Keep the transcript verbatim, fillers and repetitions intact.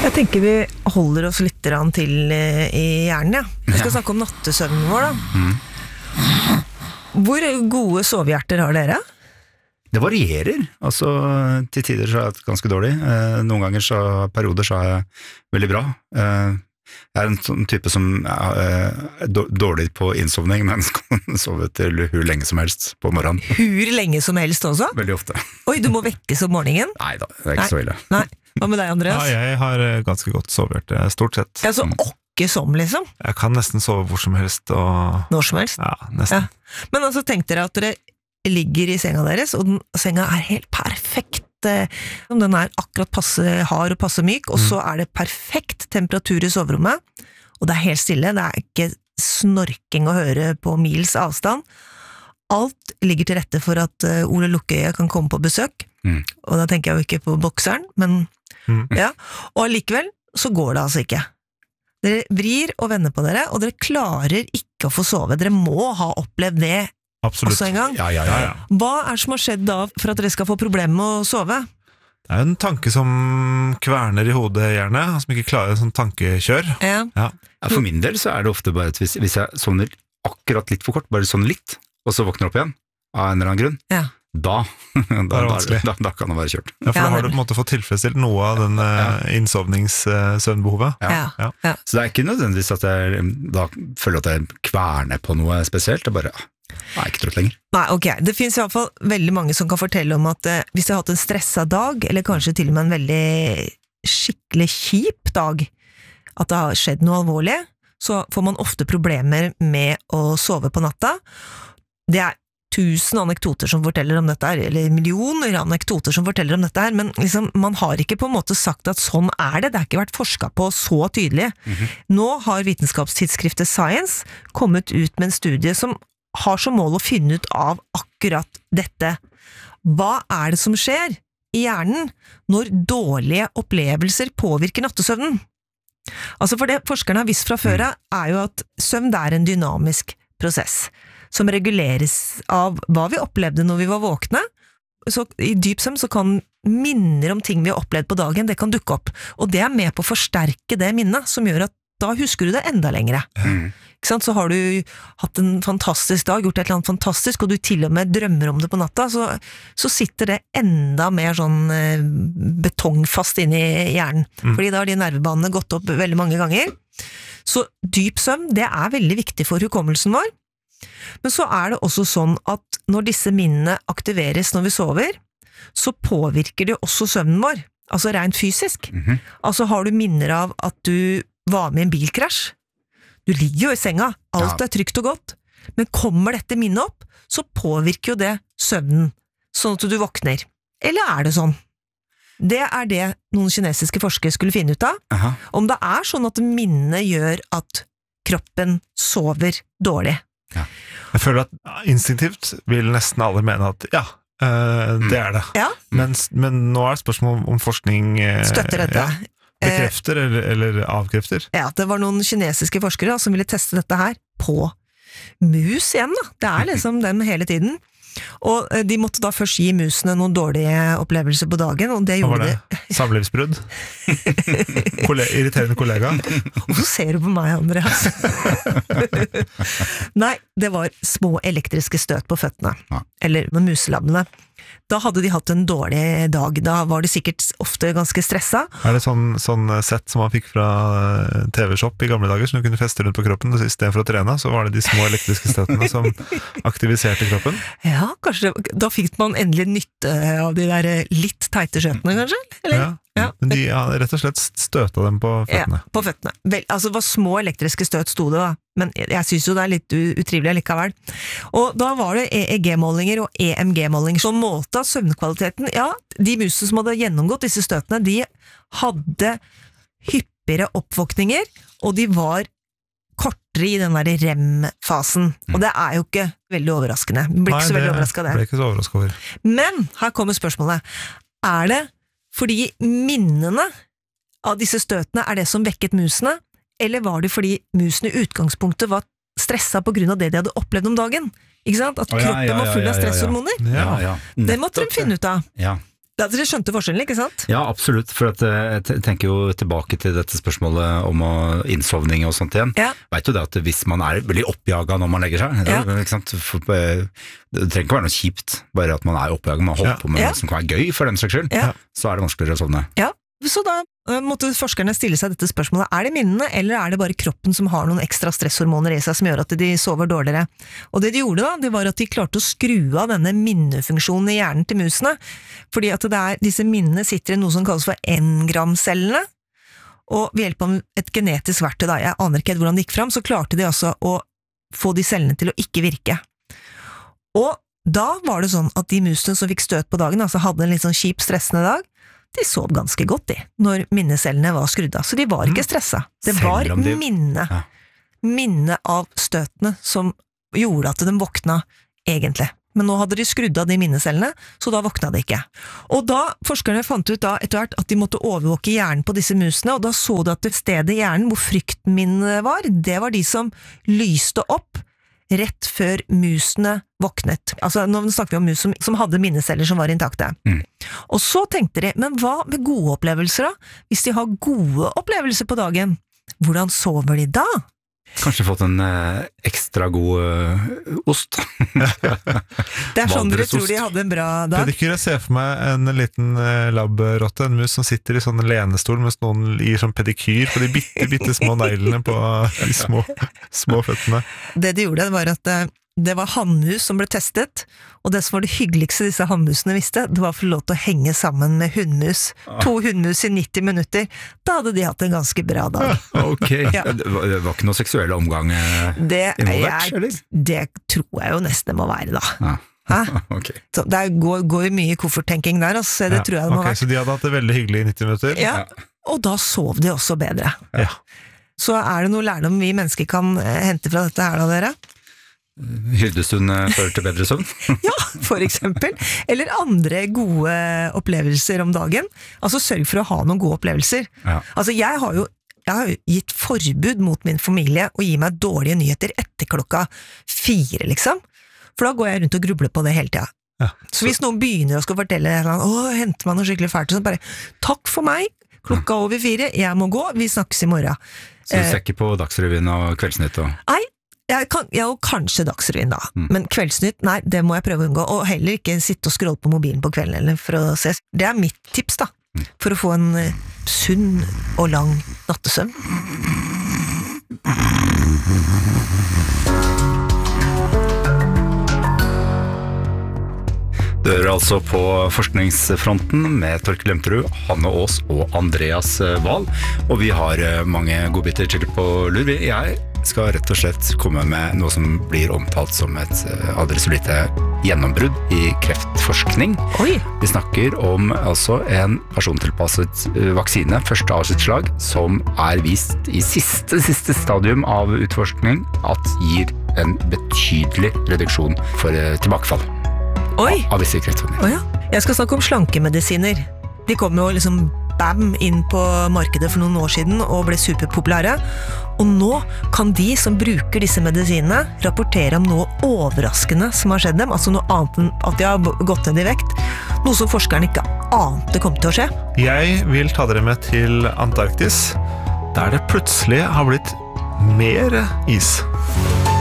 Jeg tenker vi holder oss litt grann til i hjernen, ja. Jeg skal snakke om nattesøvnen vår da. Mm. Hvor gode sovehjerter har dere? Det varierer, altså til tider så er jeg ganske dårlig, eh, noen ganger så perioder så er jeg veldig bra. Eh, jeg er en sånn type som er eh, dårlig på innsovning, men kan sove til hvor lenge som helst på morgenen. Hvor lenge som helst også? Veldig ofte. Oi, du må vekkes om morgenen? Nei da, det er ikke Nei. så ille. Nei, hva med deg, Andreas? Ja, jeg har ganske godt sovehjerte, stort sett. Ja, så åkke som liksom? Jeg kan nesten sove hvor som helst. Og... Når som helst? Ja, nesten. Ja. Men altså, tenk dere at dere ligger i senga deres, og den, senga er helt perfekt. Den er akkurat passe hard og passe myk, og så er det perfekt temperatur i soverommet, og det er helt stille, det er ikke snorking å høre på mils avstand. Alt ligger til rette for at Ole Lukkøye kan komme på besøk, mm. og da tenker jeg jo ikke på bokseren, men mm. ja, og allikevel så går det altså ikke. Dere vrir og vender på dere, og dere klarer ikke å få sove. Dere må ha opplevd det Absolutt. også en gang. Ja, ja, ja, ja. Hva er det som har skjedd da for at dere skal få problemer med å sove? Det er en tanke som kverner i hodet gjerne, som ikke klarer en sånn tankekjør. Ja. Ja. Ja, for min del så er det ofte bare at hvis, hvis jeg sovner akkurat litt for kort, bare sånn litt, og så våkner opp igjen, av en eller annen grunn, ja. da, da, da, da, da kan det være kjørt. Ja, for da har du på en måte fått tilfredsstilt noe av den ja. innsovningssøvnbehovet. Ja. Ja. Ja. Så det er ikke nødvendigvis at jeg da føler at jeg kverner på noe spesielt, det er bare, jeg er ikke trøtt lenger. Nei, ok. Det finnes i hvert fall veldig mange som kan fortelle om at eh, hvis de har hatt en stresset dag, eller kanskje til og med en veldig skikkelig kjip dag, at det har skjedd noe alvorlig, så får man ofte problemer med å sove på natta. Det er tusen anekdoter som forteller om dette her, eller millioner anekdoter som forteller om dette her, men liksom, man har ikke på en måte sagt at sånn er det, det har ikke vært forsket på så tydelig. Mm-hmm. Nå har vitenskapstidsskriftet Science kommet ut med en studie som har som mål å finne ut av akkurat dette. Hva er det som skjer i hjernen når dårlige opplevelser påvirker nattesøvnen? Altså for det forskerne har visst fra før er jo at søvn er en dynamisk prosess som reguleres av hva vi opplevde når vi var våkne. Så i dyp søvn så kan minner om ting vi har opplevd på dagen, det kan dukke opp, og det er med på å forsterke det minnet, som gjør at da husker du det enda lengre. Mm. Ikke sant? Så har du hatt en fantastisk dag, gjort et eller annet fantastisk, og du til og med drømmer om det på natta, så, så sitter det enda mer sånn eh, betongfast inn i hjernen, mm. fordi da har de nervebanene gått opp veldig mange ganger. Så dyp søvn, det er veldig viktig for hukommelsen vår, men så er det også sånn at når disse minnene aktiveres når vi sover, så påvirker det også søvnen vår, altså rent fysisk. Mm-hmm. Altså har du minner av at du var med i en bilkrasj, du ligger jo i senga, alt er trygt og godt, men kommer dette minnet opp, så påvirker jo det søvnen, sånn at du våkner. Eller er det sånn? Det er det noen kinesiske forskere skulle finne ut av. Aha. Om det er sånn at minnet gjør at kroppen sover dårlig. Ja. Jeg føler at instinktivt vil nesten alle mene at ja, øh, det er det. Ja. Men, men nå er det spørsmål om forskning øh, støtter dette. Ja. Bekrefter eller, eller avkrefter? Ja, det var noen kinesiske forskere da, som ville teste dette her på mus igjen da. Det er liksom dem hele tiden. Og de måtte da først gi musene noen dårlige opplevelser på dagen, og det gjorde det. Samlivsbrudd? Kolle- irriterende kollega? Hvorfor ser du på meg, Andreas? Nei, det var små elektriske støt på føttene. Ja. Eller med muselabbene. Da hadde de hatt en dårlig dag. Da var de sikkert ofte ganske stresset. Er det sånn, sånn sett som man fikk fra T V-shop i gamle dager, som du kunne feste rundt på kroppen, og i stedet for å trene, så var det de små elektriske støtene som aktiviserte kroppen? Ja, kanskje. Da fikk man endelig nytte av de der litt teite skjøtene, kanskje? Eller? Ja. Ja. Men de ja, rett og slett støta dem på føttene. Ja, på føttene. Vel, altså det var små elektriske støt stod det da, men jeg synes jo det er litt utrivelig likevel. Og da var det E E G-målinger og E M G-målinger som målte søvnkvaliteten. Ja, de musene som hadde gjennomgått disse støtene, de hadde hyppigere oppvåkninger, og de var kortere i den der R E M-fasen. Mm. Og det er jo ikke veldig overraskende. Jeg blir ikke Nei, så veldig overrasket av det. Ble ikke så overrasket over. Men her kommer spørsmålet. Er det fordi minnene av disse støtene er det som vekket musene, eller var det fordi musene i utgangspunktet var stresset på grunn av det de hadde opplevd om dagen? Ikke sant? At kroppen oh, ja, ja, ja, var full av stresshormoner. Ja, ja. Det måtte de finne ut av. Ja. Da dere skjønte forskjellen, ikke sant? Ja, absolutt, for at jeg t- tenker jo tilbake til dette spørsmålet om å, innsovning og sånt igjen. Ja. Vet jo det at hvis man er veldig oppjaget når man legger seg, det, Ja. ikke sant? For, eh, det trenger ikke være noe kjipt, bare at man er oppjaget, man holder Ja. på med Ja. noe som kan være gøy for den saks skyld, Ja. så er det vanskeligere å sovne. Ja, så da eh, måtte forskerne stille seg dette spørsmålet. Er det minnene, eller er det bare kroppen som har noen ekstra stresshormoner i seg som gjør at de sover dårligere? Og det de gjorde da, det var at de klarte å skru av denne minnefunksjonen i hjernen til musene, fordi at det er, disse minnene sitter i noe som kalles for engramcellene, og ved hjelp av et genetisk verktøy, da, jeg aner ikke helt hvordan det gikk fram, så klarte de altså å få de cellene til å ikke virke. Og da var det sånn at de musene som fikk støt på dagen, altså hadde en litt sånn kjip, stressende dag, de sov ganske godt, de, når minnecellene var skrudd av. Så de var ikke stressa. Det Selv var om de- minne. Ja. Minne av støtene som gjorde at de våkna, egentlig. Men nå hadde de skrudd av de minnecellene, så da våkna de ikke. Og da, forskerne fant ut da etter hvert at de måtte overvåke hjernen på disse musene, og da så de at det stedet i hjernen hvor fryktminnene var, det var de som lyste opp rett før musene våknet. Altså, nå snakker vi om mus som, som hadde minneceller som var intakte. Mm. Og så tenkte de, men hva med gode opplevelser da? Hvis de har gode opplevelser på dagen, hvordan sover de da? Kanskje fått en eh, ekstra god eh, ost. Det er sånn dere Valdresost. tror de hadde en bra dag. Pedikyr, jeg ser for meg en liten eh, labrotte, en mus som sitter i sånn lenestol mens noen gir sånn pedikyr på de bitte, bitte små neglene på de små, små føttene. Det de gjorde var at eh, det var hannmus som ble testet, og det som var det hyggeligste disse hannmusene visste, det var å få lov til å henge sammen med hundmus. To hundmus i nitti minutter. Da hadde de hatt en ganske bra dag. Ok, Ja. det, var, det var ikke noe seksuell omgang eh, Det, involvert, jeg, eller? det tror jeg jo nesten det må være, da. Ja. Hæ? Ok. Så det er- går, går jo mye kofferttenking der, altså. Det Ja, tror jeg det må ok, være. Så de hadde hatt det veldig hyggelig i nitti minutter? Ja, og da sov de også bedre. Ja. Så er det noe lærdom vi mennesker kan eh, hente fra dette her da, dere? Hyrdestund eh, fører til bedre søvn. Ja, for eksempel. Eller andre gode opplevelser om dagen. Altså sørg for å ha noen gode opplevelser. Ja. Altså jeg har jo jeg har jo gitt forbud mot min familie å gi meg dårlige nyheter etter klokka fire, liksom. For da går jeg rundt og grubler på det hele tida. Ja. Så hvis noen begynner å skal fortelle å, henter man noe skikkelig fælt, så bare, takk for meg, klokka over fire, jeg må gå, vi snakkes i morgen. Så du ser ikke på Dagsrevyen og Kveldsnytt og Nei, jeg kan, ja, og kanskje Dagsrevyen da, Mm. men Kveldsnytt, nei, det må jeg prøve å unngå, og heller ikke sitte og scrolle på mobilen på kvelden eller for å se. Det er mitt tips da, for å få en eh, sunn og lang nattesøvn. Du hører altså på forskningsfronten med Torkel Lemterud, Hanne Aas og Andreas Wahl. Og vi har eh, mange godbiter til på lur. Vi- Jeg skal rett og slett komme med noe som blir omtalt som et eh, aldri så lite gjennombrudd i kreftforskning. Oi, Vi snakker om altså en persontilpasset eh, vaksine, første av sitt slag, som er vist i siste, siste stadium av utforskning at gir en betydelig reduksjon for eh, tilbakefall oi, av visse kreftformer. å ja. Jeg skal snakke om slankemedisiner. De kom jo liksom bam inn på markedet for noen år siden og ble superpopulære. Og nå kan de som bruker disse medisinene rapportere om noe overraskende som har skjedd dem, altså noe annet enn at de har gått ned i vekt. Noe som forskerne ikke ante kom til å skje. Jeg vil ta dere med til Antarktis, der det plutselig har blitt mer is.